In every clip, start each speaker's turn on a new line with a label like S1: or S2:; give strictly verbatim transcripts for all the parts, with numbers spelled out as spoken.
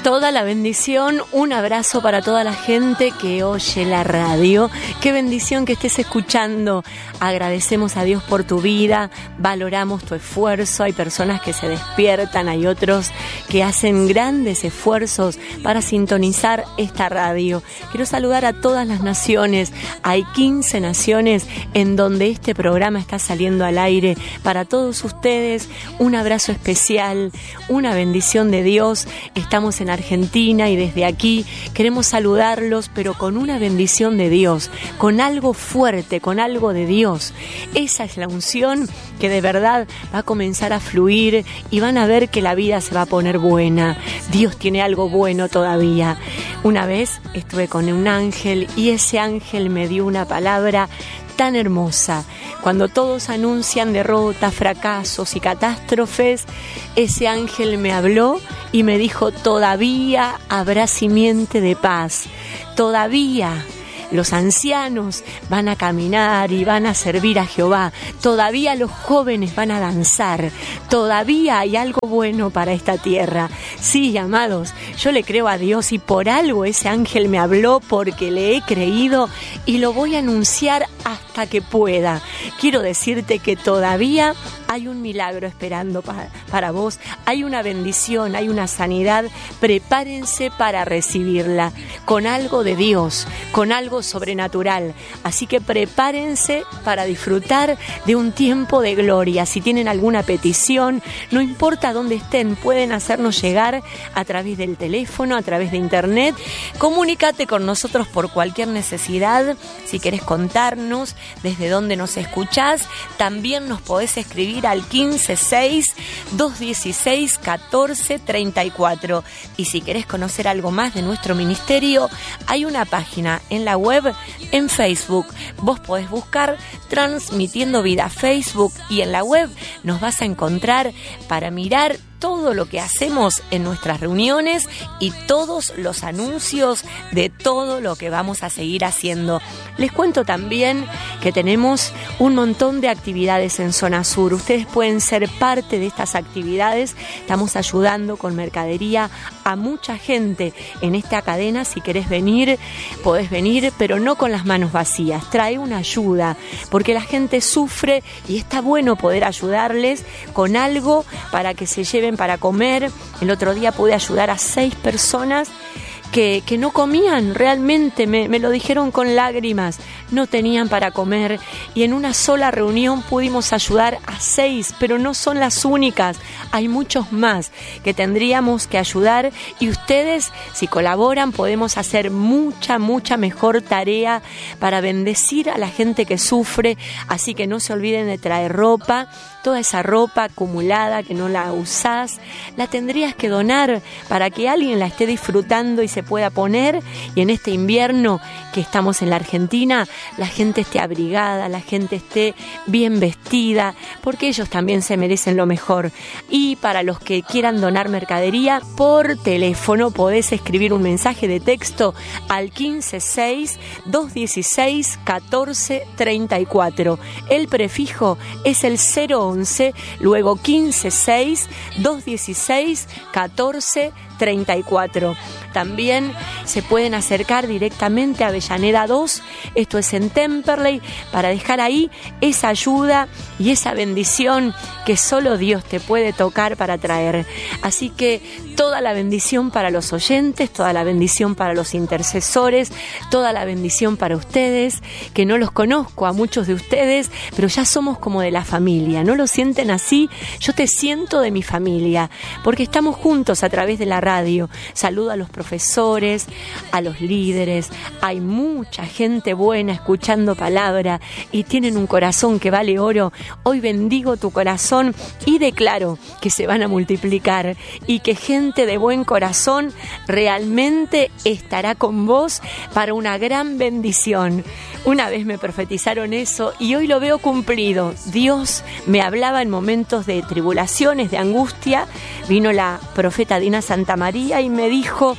S1: Toda la bendición, un abrazo para toda la gente que oye la radio. Qué bendición que estés escuchando. Agradecemos a Dios por tu vida, valoramos tu esfuerzo. Hay personas que se despiertan, hay otros que hacen grandes esfuerzos para sintonizar esta radio. Quiero saludar a todas las naciones. Hay quince naciones en donde este programa está saliendo al aire. Para todos ustedes, un abrazo especial, una bendición de Dios. Estamos en Argentina y desde aquí queremos saludarlos, pero con una bendición de Dios, con algo fuerte, con algo de Dios. Esa es la unción que de verdad va a comenzar a fluir y van a ver que la vida se va a poner buena. Dios tiene algo bueno todavía. Una vez estuve con un ángel y ese ángel me dio una palabra tan hermosa. Cuando todos anuncian derrotas, fracasos y catástrofes, ese ángel me habló y me dijo: todavía habrá simiente de paz, todavía los ancianos van a caminar y van a servir a Jehová, todavía los jóvenes van a danzar, todavía hay algo bueno para esta tierra. Sí, amados, yo le creo a Dios y por algo ese ángel me habló, porque le he creído y lo voy a anunciar hasta que pueda. Quiero decirte que todavía hay un milagro esperando para, para vos, hay una bendición, hay una sanidad. Prepárense para recibirla con algo de Dios, con algo sobrenatural. Así que prepárense para disfrutar de un tiempo de gloria. Si tienen alguna petición, no importa dónde estén, pueden hacernos llegar a través del teléfono, a través de internet. Comunícate con nosotros por cualquier necesidad. Si querés contarnos desde dónde nos escuchás, también nos podés escribir al quince seis, dos dieciséis, catorce treinta y cuatro. Y si querés conocer algo más de nuestro ministerio, hay una página en la web, en Facebook. Vos podés buscar Transmitiendo Vida Facebook y en la web nos vas a encontrar para mirar todo lo que hacemos en nuestras reuniones y todos los anuncios de todo lo que vamos a seguir haciendo. Les cuento también que tenemos un montón de actividades en Zona Sur. Ustedes pueden ser parte de estas actividades. Estamos ayudando con mercadería a mucha gente en esta cadena. Si querés venir, podés venir, pero no con las manos vacías. Trae una ayuda, porque la gente sufre y está bueno poder ayudarles con algo para que se lleven para comer. El otro día pude ayudar a seis personas que, que no comían, realmente me, me lo dijeron con lágrimas, no tenían para comer, y en una sola reunión pudimos ayudar a seis, pero no son las únicas, hay muchos más que tendríamos que ayudar, y ustedes, si colaboran, podemos hacer mucha, mucha mejor tarea para bendecir a la gente que sufre. Así que no se olviden de traer ropa. Toda esa ropa acumulada que no la usás, la tendrías que donar para que alguien la esté disfrutando y se pueda poner, y en este invierno que estamos en la Argentina, la gente esté abrigada, la gente esté bien vestida, porque ellos también se merecen lo mejor. Y para los que quieran donar mercadería, por teléfono podés escribir un mensaje de texto al quince seis, dos dieciséis, catorce treinta y cuatro. El prefijo es el cero once, luego quince seis, dos dieciséis, catorce treinta y cuatro. También se pueden acercar directamente a Avellaneda dos, esto es en Temperley, para dejar ahí esa ayuda y esa bendición que solo Dios te puede tocar para traer. Así que toda la bendición para los oyentes, toda la bendición para los intercesores, toda la bendición para ustedes, que no los conozco a muchos de ustedes, pero ya somos como de la familia. ¿No lo sienten así? Yo te siento de mi familia, porque estamos juntos a través de la radio. Saludo a los profesores, a los líderes. Hay mucha gente buena escuchando palabra y tienen un corazón que vale oro. Hoy bendigo tu corazón y declaro que se van a multiplicar y que gente de buen corazón realmente estará con vos para una gran bendición. Una vez me profetizaron eso y hoy lo veo cumplido. Dios me hablaba en momentos de tribulaciones, de angustia. Vino la profeta Dina Santamaría y me dijo: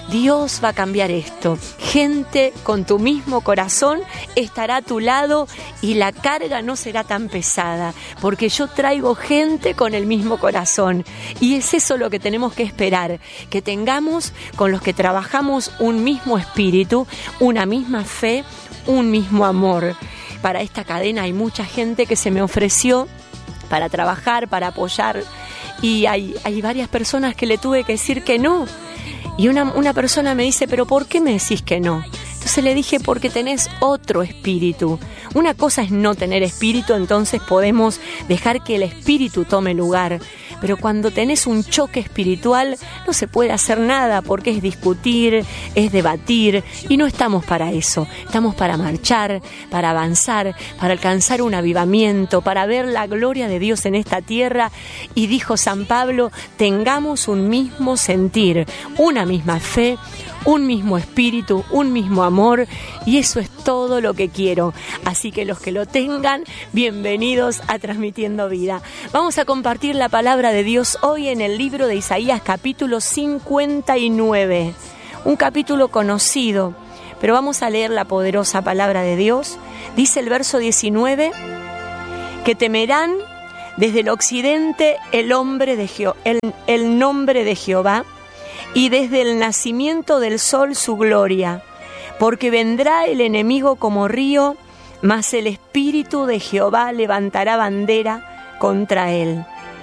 S1: Dios va a cambiar esto. Gente con tu mismo corazón estará a tu lado y la carga no será tan pesada, porque yo traigo gente con el mismo corazón. Y es eso lo que tenemos que esperar, que tengamos con los que trabajamos un mismo espíritu, una misma fe, un mismo amor. Para esta cadena hay mucha gente que se me ofreció para trabajar, para apoyar, y hay, hay varias personas que le tuve que decir que no. Y una, una persona me dice, ¿pero por qué me decís que no? Entonces le dije, porque tenés otro espíritu. Una cosa es no tener espíritu, entonces podemos dejar que el espíritu tome lugar. Pero cuando tenés un choque espiritual, no se puede hacer nada, porque es discutir, es debatir, y no estamos para eso. Estamos para marchar, para avanzar, para alcanzar un avivamiento, para ver la gloria de Dios en esta tierra. Y dijo San Pablo, tengamos un mismo sentir, una misma fe, un mismo espíritu, un mismo amor, y eso es todo lo que quiero. Así que los que lo tengan, bienvenidos a Transmitiendo Vida. Vamos a compartir la palabra de Dios hoy en el libro de Isaías, capítulo cincuenta y nueve. Un capítulo conocido, pero vamos a leer la poderosa palabra de Dios. Dice el verso diecinueve, que temerán desde el occidente el, hombre de Jeho- el, el nombre de Jehová, y desde el nacimiento del sol su gloria, porque vendrá el enemigo como río, mas el Espíritu de Jehová levantará bandera contra él.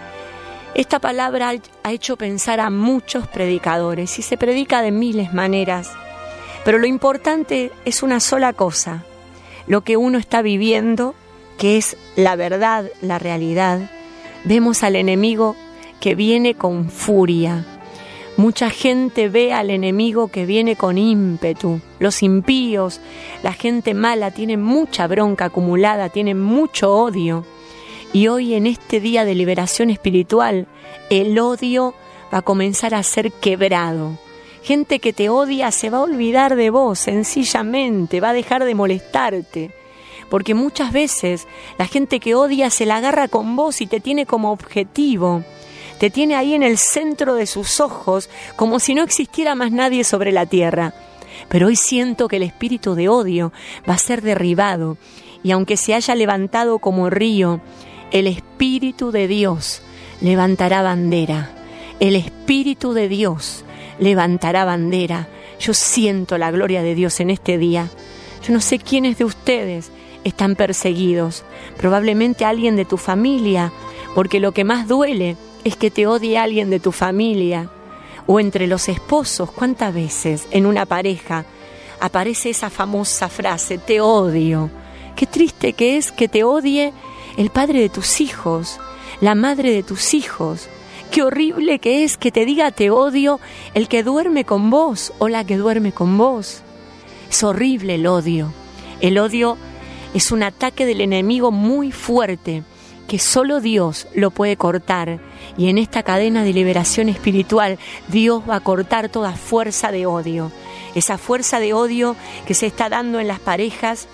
S1: Esta palabra ha hecho pensar a muchos predicadores y se predica de miles maneras, pero lo importante es una sola cosa, lo que uno está viviendo, que es la verdad, la realidad. Vemos al enemigo que viene con furia. Mucha gente ve al enemigo que viene con ímpetu. Los impíos, la gente mala, tienen mucha bronca acumulada, tienen mucho odio. Y hoy, en este día de liberación espiritual, el odio va a comenzar a ser quebrado. Gente que te odia se va a olvidar de vos, sencillamente, va a dejar de molestarte. Porque muchas veces la gente que odia se la agarra con vos y te tiene como objetivo. Te tiene ahí en el centro de sus ojos, como si no existiera más nadie sobre la tierra. Pero hoy siento que el espíritu de odio va a ser derribado, y aunque se haya levantado como río, el Espíritu de Dios levantará bandera. El Espíritu de Dios levantará bandera. Yo siento la gloria de Dios en este día. Yo no sé quiénes de ustedes están perseguidos. Probablemente alguien de tu familia, porque lo que más duele es que te odie alguien de tu familia. O entre los esposos, ¿cuántas veces en una pareja aparece esa famosa frase, te odio? Qué triste que es que te odie el padre de tus hijos, la madre de tus hijos. Qué horrible que es que te diga te odio el que duerme con vos o la que duerme con vos. Es horrible el odio. El odio es un ataque del enemigo muy fuerte, que solo Dios lo puede cortar. Y en esta cadena de liberación espiritual, Dios va a cortar toda fuerza de odio. Esa fuerza de odio que se está dando en las parejas,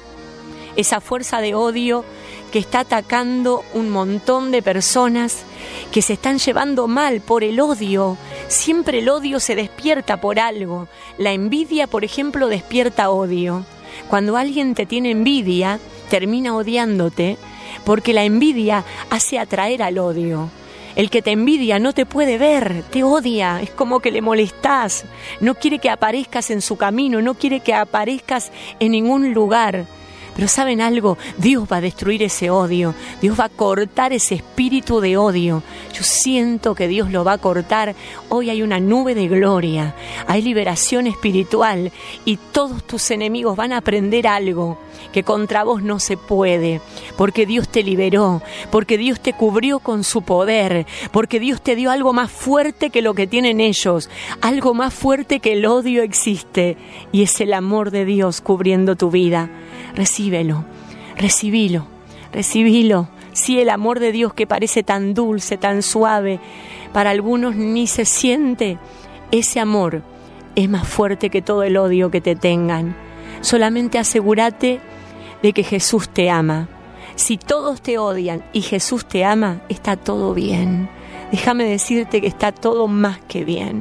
S1: esa fuerza de odio que está atacando un montón de personas que se están llevando mal por el odio. Siempre el odio se despierta por algo. La envidia, por ejemplo, despierta odio. Cuando alguien te tiene envidia, termina odiándote, porque la envidia hace atraer al odio. El que te envidia no te puede ver, te odia, es como que le molestás, no quiere que aparezcas en su camino, no quiere que aparezcas en ningún lugar. Pero ¿saben algo? Dios va a destruir ese odio, Dios va a cortar ese espíritu de odio. Yo siento que Dios lo va a cortar. Hoy hay una nube de gloria, hay liberación espiritual y todos tus enemigos van a aprender algo que contra vos no se puede, porque Dios te liberó, porque Dios te cubrió con su poder, porque Dios te dio algo más fuerte que lo que tienen ellos, algo más fuerte que el odio existe, y es el amor de Dios cubriendo tu vida. Recíbelo, recibilo, recibilo. Sí, el amor de Dios que parece tan dulce, tan suave, para algunos ni se siente. Ese amor es más fuerte que todo el odio que te tengan. Solamente asegúrate de que Jesús te ama. Si todos te odian y Jesús te ama, está todo bien. Déjame decirte que está todo más que bien.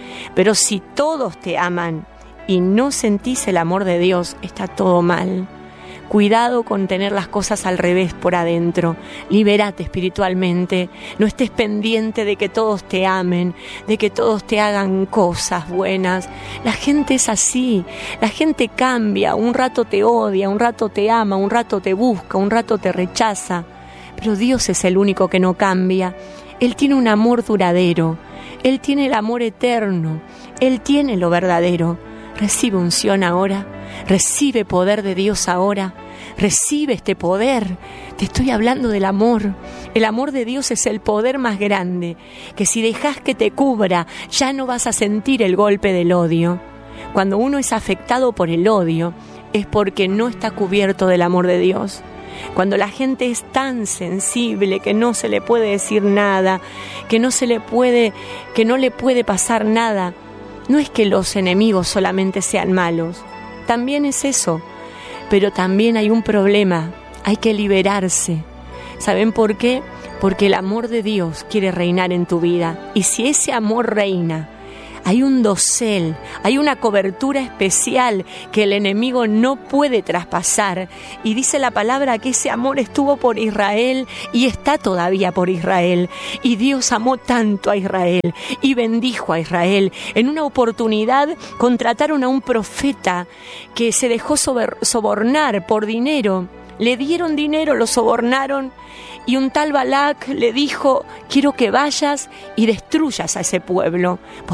S1: Pero si todos te aman y no sentís el amor de Dios, está todo mal. Cuidado con tener las cosas al revés por adentro. Libérate espiritualmente. No estés pendiente de que todos te amen, de que todos te hagan cosas buenas. La gente es así. La gente cambia. Un rato te odia, un rato te ama, un rato te busca, un rato te rechaza. Pero Dios es el único que no cambia. Él tiene un amor duradero. Él tiene el amor eterno. Él tiene lo verdadero. Recibe unción ahora. Recibe poder de Dios ahora. Recibe este poder. Te estoy hablando del amor. El amor de Dios es el poder más grande, que si dejas que te cubra, ya no vas a sentir el golpe del odio. Cuando uno es afectado por el odio, es porque no está cubierto del amor de Dios. Cuando la gente es tan sensible que no se le puede decir nada, que no se le puede, que no le puede pasar nada, no es que los enemigos solamente sean malos. También es eso, pero también hay un problema, hay que liberarse. ¿Saben por qué? Porque el amor de Dios quiere reinar en tu vida. Y si ese amor reina, hay un dosel, hay una cobertura especial que el enemigo no puede traspasar. Y dice la palabra que ese amor estuvo por Israel y está todavía por Israel. Y Dios amó tanto a Israel y bendijo a Israel. En una oportunidad contrataron a un profeta que se dejó sobornar por dinero. Le dieron dinero, lo sobornaron. Y un tal Balac le dijo, quiero que vayas y destruyas a ese pueblo.